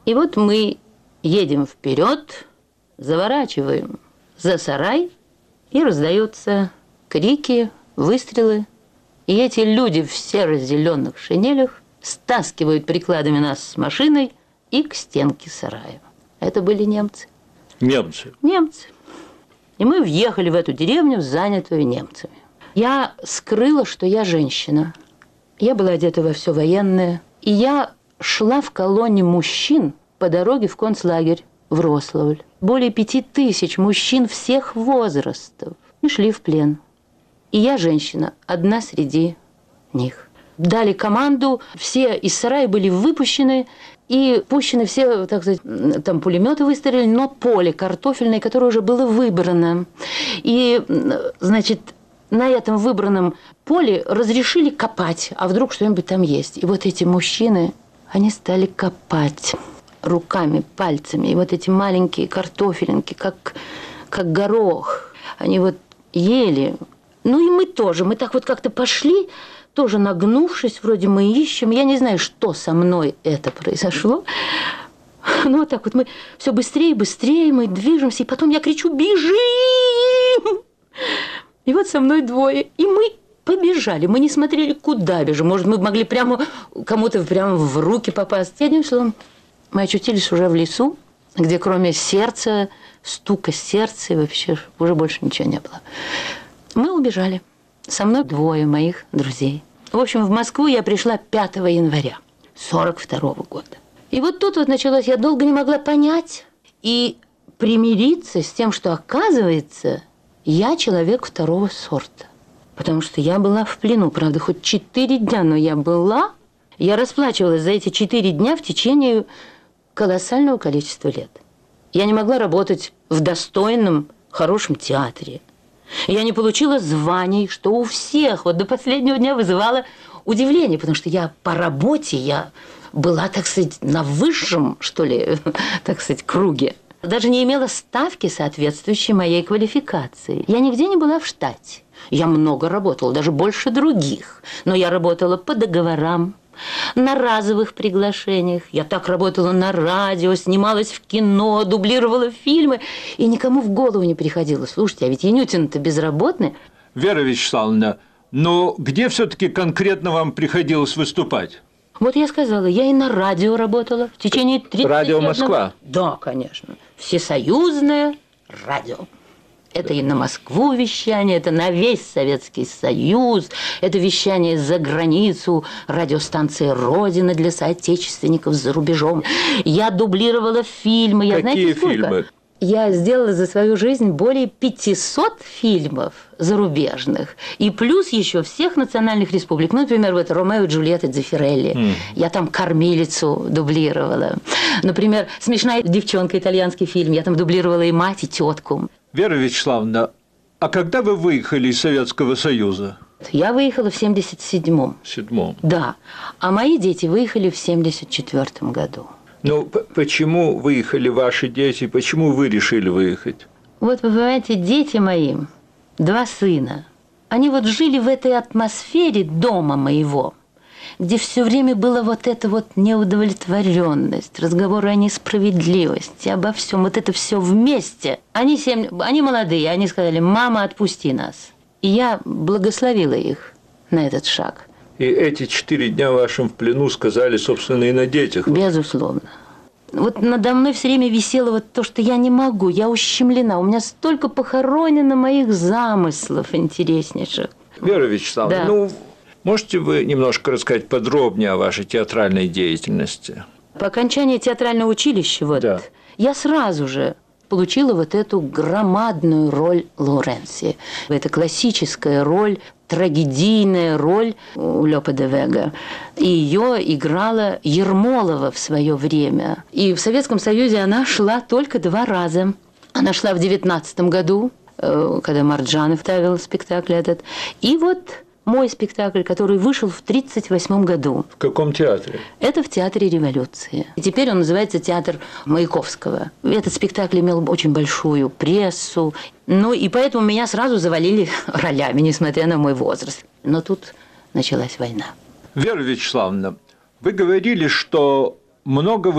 И вот мы едем вперед, заворачиваем за сарай, и раздаются крики, выстрелы. И эти люди в серо-зеленых шинелях стаскивают прикладами нас с машиной и к стенке сарая. Это были немцы. Немцы? Немцы. И мы въехали в эту деревню, занятую немцами. Я скрыла, что я женщина. Я была одета во все военное. И я шла в колонне мужчин по дороге в концлагерь в Рославль. Более 5000 мужчин всех возрастов. Мы шли в плен. И я женщина, одна среди них. Дали команду, все из сарая были выпущены, и пущены все, так сказать, там пулеметы выстрелили, но поле картофельное, которое уже было выбрано. И, значит, на этом выбранном поле разрешили копать, а вдруг что-нибудь там есть. И вот эти мужчины, они стали копать руками, пальцами. И вот эти маленькие картофелинки, как горох, они вот ели. Ну и мы тоже. Мы так вот как-то пошли, тоже нагнувшись, вроде мы ищем. Я не знаю, что со мной это произошло. Ну вот так вот мы все быстрее и быстрее, мы движемся. И потом я кричу: бежим! И вот со мной двое. И мы побежали. Мы не смотрели, куда бежим. Может, мы могли прямо кому-то прямо в руки попасть. И одним словом, мы очутились уже в лесу, где кроме сердца, стука сердца, вообще уже больше ничего не было. Мы убежали. Со мной двое моих друзей. В общем, в Москву я пришла 5 января 1942 года. И вот тут вот началось, я долго не могла понять и примириться с тем, что, оказывается, я человек второго сорта. Потому что я была в плену, правда, хоть 4 дня, но я была. Я расплачивалась за эти 4 дня в течение колоссального количества лет. Я не могла работать в достойном, хорошем театре. Я не получила званий, что у всех вот до последнего дня вызывало удивление, потому что я по работе, я была, так сказать, на высшем, что ли, так сказать, круге. Даже не имела ставки, соответствующей моей квалификации. Я нигде не была в штате. Я много работала, даже больше других. Но я работала по договорам, на разовых приглашениях. Я так работала на радио, снималась в кино, дублировала фильмы. И никому в голову не приходило: слушайте, а ведь Янютин-то безработный. Вера Вячеславовна, но где все-таки конкретно вам приходилось выступать? Вот я сказала, я и на радио работала в течение 30 лет. Радио Москва? Да, конечно. Всесоюзное радио. Это и на Москву вещание, это на весь Советский Союз, это вещание за границу, радиостанции «Родина» для соотечественников за рубежом. Я дублировала фильмы. Какие знаете, сколько? фильмы? Я сделала за свою жизнь более 500 фильмов зарубежных. И плюс еще всех национальных республик. Ну, например, вот «Ромео и Джульетта» Дзеффирелли. Я там кормилицу дублировала. Например, «Смешная девчонка», итальянский фильм. Я там дублировала и мать, и тетку. Вера Вячеславовна, а когда вы выехали из Советского Союза? Я выехала в 1977-м. В 1977-м? Да. А мои дети выехали в 1974 году. Ну, почему выехали ваши дети? Почему вы решили выехать? Вот, вы понимаете, дети мои, 2 сына, они вот жили в этой атмосфере дома моего, где все время была вот эта вот неудовлетворенность, разговоры о несправедливости, обо всем, вот это все вместе. Они молодые, они сказали: мама, отпусти нас. И я благословила их на этот шаг. И эти 4 дня в вашем плену сказали, собственно, и на детях. Безусловно. Вот надо мной все время висело вот то, что я не могу, я ущемлена, у меня столько похоронено моих замыслов интереснейших. Вера Вячеславовна, да. Ну, можете вы немножко рассказать подробнее о вашей театральной деятельности? По окончании театрального училища Да. я сразу же получила вот эту громадную роль Лоуренции. Это классическая роль, трагедийная роль у Лопе де Вега. И ее играла Ермолова в свое время. И в Советском Союзе она шла только 2 раза. Она шла в 19 году, когда Марджанов ставил спектакль этот. И вот мой спектакль, который вышел в 1938 году. В каком театре? Это в Театре Революции. И теперь он называется «Театр Маяковского». Этот спектакль имел очень большую прессу. Ну, и поэтому меня сразу завалили ролями, несмотря на мой возраст. Но тут началась война. Вера Вячеславовна, вы говорили, что много